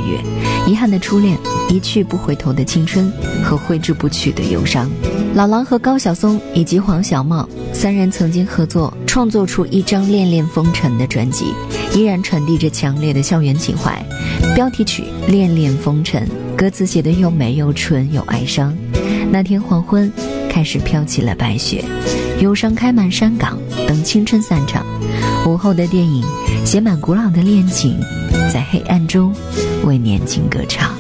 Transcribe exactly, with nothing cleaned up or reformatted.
悦，遗憾的初恋，一去不回头的青春和挥之不去的忧伤。老狼和高晓松以及黄小茂三人曾经合作创作出一张恋恋风尘的专辑，依然传递着强烈的校园情怀。标题曲《恋恋风尘》，歌词写得又美又纯又哀伤。那天黄昏开始飘起了白雪，忧伤开满山岗，等青春散场。午后的电影写满古老的恋情，在黑暗中为年轻歌唱。